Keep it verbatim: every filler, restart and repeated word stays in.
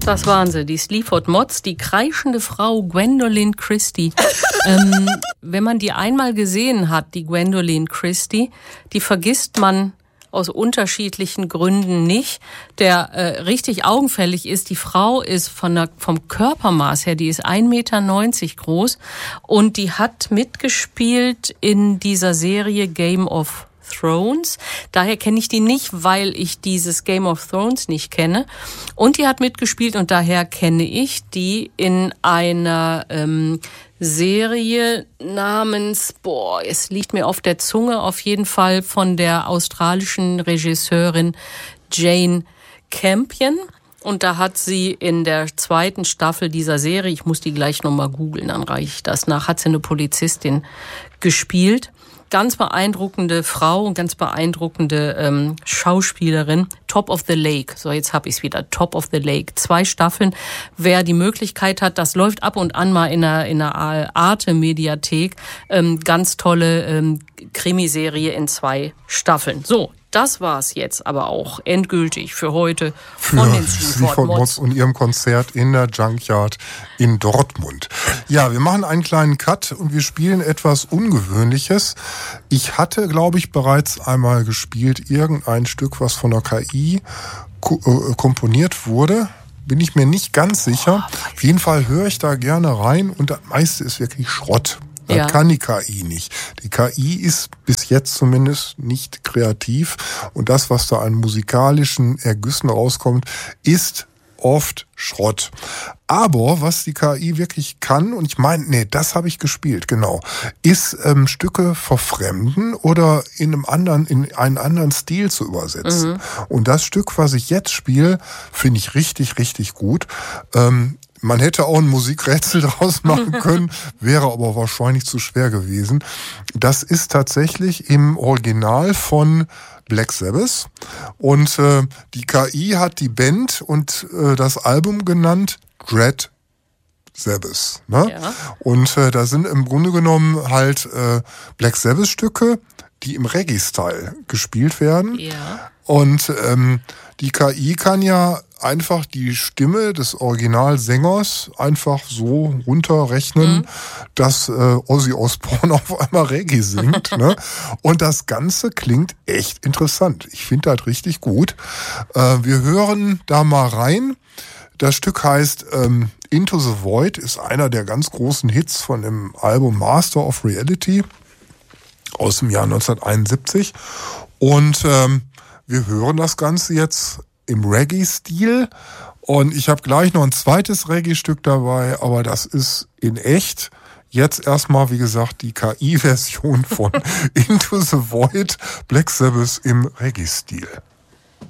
Das waren sie, die Sleaford Mods, die kreischende Frau Gwendoline Christie. ähm, wenn man die einmal gesehen hat, die Gwendoline Christie, die vergisst man aus unterschiedlichen Gründen nicht. Der äh, richtig augenfällig ist, die Frau ist von der, vom Körpermaß her, die ist ein Meter neunzig groß und die hat mitgespielt in dieser Serie Game of Thrones. Daher kenne ich die nicht, weil ich dieses Game of Thrones nicht kenne. Und die hat mitgespielt und daher kenne ich die in einer ähm, Serie namens, boah, es liegt mir auf der Zunge, auf jeden Fall von der australischen Regisseurin Jane Campion. Und da hat sie in der zweiten Staffel dieser Serie, ich muss die gleich nochmal googeln, dann reiche ich das nach, hat sie eine Polizistin gespielt. Ganz beeindruckende Frau und ganz beeindruckende ähm, Schauspielerin. Top of the Lake. So, jetzt habe ich es wieder. Top of the Lake. Zwei Staffeln. Wer die Möglichkeit hat, das läuft ab und an mal in einer, in einer Arte-Mediathek. Ähm, ganz tolle ähm, Krimiserie in zwei Staffeln. So, das war's jetzt aber auch endgültig für heute von den Sleaford Mods und ihrem Konzert in der Junkyard in Dortmund. Ja, wir machen einen kleinen Cut und wir spielen etwas Ungewöhnliches. Ich hatte, glaube ich, bereits einmal gespielt irgendein Stück, was von der K I ko- äh, komponiert wurde. Bin ich mir nicht ganz sicher. Auf jeden Fall höre ich da gerne rein und das meiste ist wirklich Schrott. Das ja. kann die K I nicht. Die K I ist bis jetzt zumindest nicht kreativ und das, was da an musikalischen Ergüssen rauskommt, ist oft Schrott. Aber was die K I wirklich kann, und ich meine, nee, das habe ich gespielt, genau, ist ähm, Stücke verfremden oder in einem anderen, in einen anderen Stil zu übersetzen. Mhm. Und das Stück, was ich jetzt spiele, finde ich richtig, richtig gut. Ähm, Man hätte auch ein Musikrätsel draus machen können, wäre aber wahrscheinlich zu schwer gewesen. Das ist tatsächlich im Original von Black Sabbath und äh, die K I hat die Band und äh, das Album genannt Dread Sabbath. Ne? Ja. Und äh, da sind im Grunde genommen halt äh, Black Sabbath Stücke, die im Reggae-Style gespielt werden. Ja. Und ähm, die K I kann ja einfach die Stimme des Originalsängers einfach so runterrechnen, mhm. dass äh, Ozzy Osbourne auf einmal Reggae singt. Ne? Und das Ganze klingt echt interessant. Ich finde das richtig gut. Äh, wir hören da mal rein. Das Stück heißt ähm, Into the Void, ist einer der ganz großen Hits von dem Album Master of Reality aus dem Jahr neunzehnhunderteinundsiebzig. Und ähm, wir hören das Ganze jetzt im Reggae-Stil und ich habe gleich noch ein zweites Reggae-Stück dabei, aber das ist in echt. Jetzt erstmal, wie gesagt, die K I-Version von Into the Void, Black Sabbath im Reggae-Stil.